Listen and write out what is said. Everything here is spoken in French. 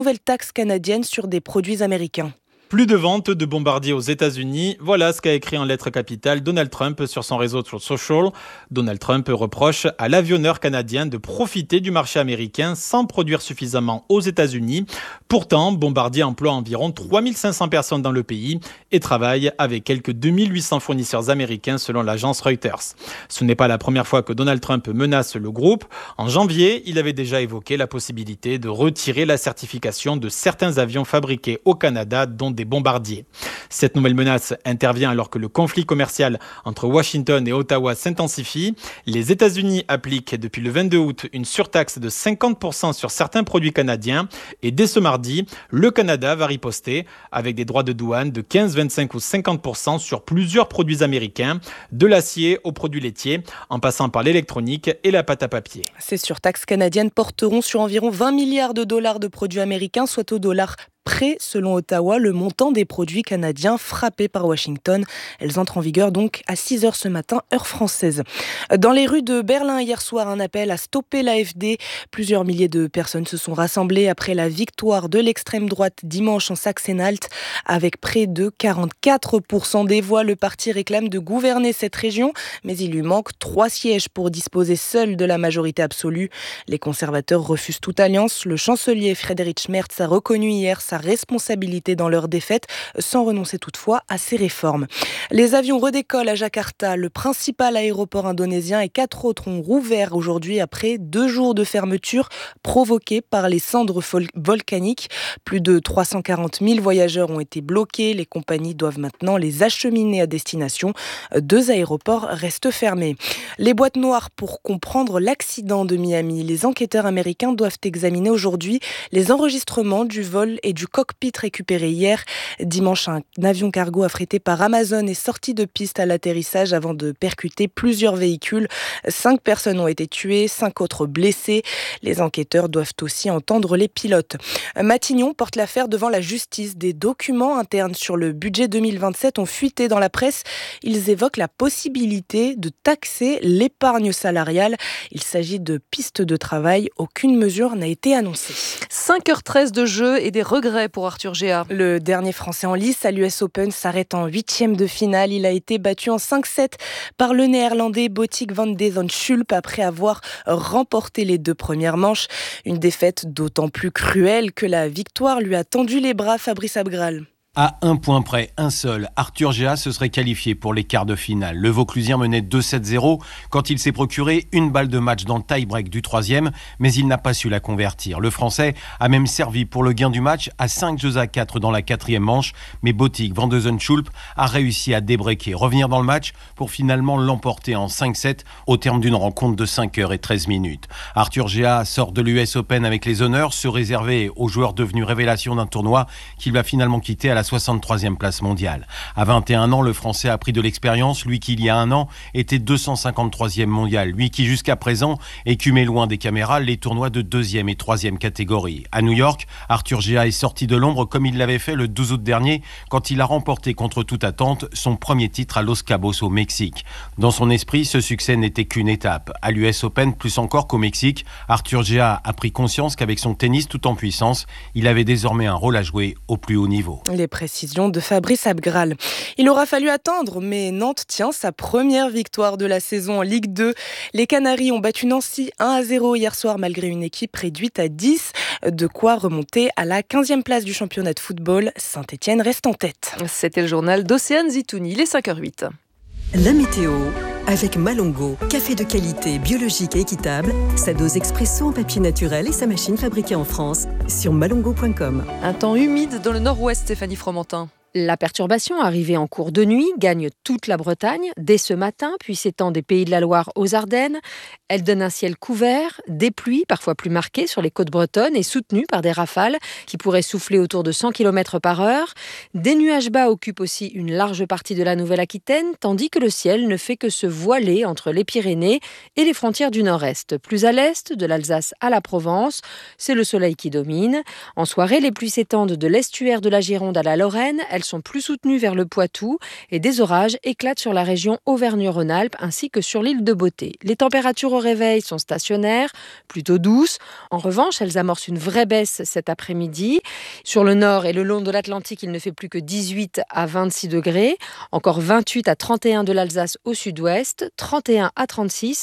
nouvelle taxe canadienne sur des produits américains. Plus de ventes de bombardiers aux États-Unis, voilà ce qu'a écrit en lettres capitales Donald Trump sur son réseau social. Donald Trump reproche à l'avionneur canadien de profiter du marché américain sans produire suffisamment aux États-Unis. Pourtant, Bombardier emploie environ 3500 personnes dans le pays et travaille avec quelques 2800 fournisseurs américains selon l'agence Reuters. Ce n'est pas la première fois que Donald Trump menace le groupe. En janvier, il avait déjà évoqué la possibilité de retirer la certification de certains avions fabriqués au Canada, dont des bombardiers. Cette nouvelle menace intervient alors que le conflit commercial entre Washington et Ottawa s'intensifie. Les États-Unis appliquent depuis le 22 août une surtaxe de 50% sur certains produits canadiens et dès ce mardi, le Canada va riposter avec des droits de douane de 15, 25 ou 50% sur plusieurs produits américains, de l'acier aux produits laitiers, en passant par l'électronique et la pâte à papier. Ces surtaxes canadiennes porteront sur environ 20 milliards de dollars de produits américains, soit au dollar près, selon Ottawa, le montant des produits canadiens frappés par Washington. Elles entrent en vigueur donc à 6h ce matin, heure française. Dans les rues de Berlin hier soir, un appel à stopper l'AfD. Plusieurs milliers de personnes se sont rassemblées après la victoire de l'extrême droite dimanche en Saxe-Anhalt. Avec près de 44% des voix, le parti réclame de gouverner cette région, mais il lui manque 3 sièges pour disposer seul de la majorité absolue. Les conservateurs refusent toute alliance. Le chancelier Friedrich Merz a reconnu hier sa responsabilité dans leur défaite, sans renoncer toutefois à ses réformes. Les avions redécollent à Jakarta, le principal aéroport indonésien, et 4 autres ont rouvert aujourd'hui après 2 jours de fermeture provoqués par les cendres volcaniques. Plus de 340 000 voyageurs ont été bloqués. Les compagnies doivent maintenant les acheminer à destination. 2 aéroports restent fermés. Les boîtes noires pour comprendre l'accident de Miami. Les enquêteurs américains doivent examiner aujourd'hui les enregistrements du vol et du cockpit récupéré hier. Dimanche, un avion cargo affrété par Amazon est sorti de piste à l'atterrissage avant de percuter plusieurs véhicules. 5 personnes ont été tuées, 5 autres blessées. Les enquêteurs doivent aussi entendre les pilotes. Matignon porte l'affaire devant la justice. Des documents internes sur le budget 2027 ont fuité dans la presse. Ils évoquent la possibilité de taxer l'épargne salariale. Il s'agit de pistes de travail. Aucune mesure n'a été annoncée. 5h13 de jeu et des regrets pour Arthur Géat. Le dernier Français en lice à l'US Open s'arrête en 8e de finale. Il a été battu en 5-7 par le Néerlandais Botic van de Zandschulp après avoir remporté les 2 premières manches. Une défaite d'autant plus cruelle que la victoire lui a tendu les bras, Fabrice Abgral. À 1 point près, un seul, Arthur Géat se serait qualifié pour les quarts de finale. Le Vauclusien menait 2-7-0 quand il s'est procuré une balle de match dans le tie-break du 3e, mais il n'a pas su la convertir. Le Français a même servi pour le gain du match à 5-4 dans la 4e manche, mais Botic van de Zandschulp a réussi à débreaker, revenir dans le match pour finalement l'emporter en 5-7 au terme d'une rencontre de 5h13. Arthur Géat sort de l'US Open avec les honneurs, se réserver aux joueurs devenus révélation d'un tournoi qu'il va finalement quitter à la 63e place mondiale. À 21 ans, le Français a pris de l'expérience, lui qui il y a un an était 253e mondial, lui qui jusqu'à présent écumait loin des caméras les tournois de 2e et 3e catégorie. À New York, Arthur Géat est sorti de l'ombre comme il l'avait fait le 12 août dernier quand il a remporté contre toute attente son premier titre à Los Cabos au Mexique. Dans son esprit, ce succès n'était qu'une étape. À l'US Open, plus encore qu'au Mexique, Arthur Géat a pris conscience qu'avec son tennis tout en puissance, il avait désormais un rôle à jouer au plus haut niveau. Les précisions de Fabrice Abgral. Il aura fallu attendre, mais Nantes tient sa première victoire de la saison en Ligue 2. Les Canaries ont battu Nancy 1-0 hier soir malgré une équipe réduite à 10. De quoi remonter à la 15e place du championnat de football. Saint-Etienne reste en tête. C'était le journal d'Océane Zitouni, il est 5h08. La météo avec Malongo, café de qualité, biologique et équitable, sa dose expresso en papier naturel et sa machine fabriquée en France sur malongo.com. Un temps humide dans le nord-ouest, Stéphanie Fromentin. La perturbation, arrivée en cours de nuit, gagne toute la Bretagne dès ce matin, puis s'étend des Pays de la Loire aux Ardennes. Elle donne un ciel couvert, des pluies parfois plus marquées sur les côtes bretonnes et soutenues par des rafales qui pourraient souffler autour de 100 km/h. Des nuages bas occupent aussi une large partie de la Nouvelle-Aquitaine, tandis que le ciel ne fait que se voiler entre les Pyrénées et les frontières du nord-est. Plus à l'est, de l'Alsace à la Provence, c'est le soleil qui domine. En soirée, les pluies s'étendent de l'estuaire de la Gironde à la Lorraine. Elles elles sont plus soutenues vers le Poitou et des orages éclatent sur la région Auvergne-Rhône-Alpes ainsi que sur l'île de Beauté. Les températures au réveil sont stationnaires, plutôt douces. En revanche, elles amorcent une vraie baisse cet après-midi. Sur le nord et le long de l'Atlantique, il ne fait plus que 18 à 26 degrés. Encore 28 à 31 de l'Alsace au sud-ouest, 31 à 36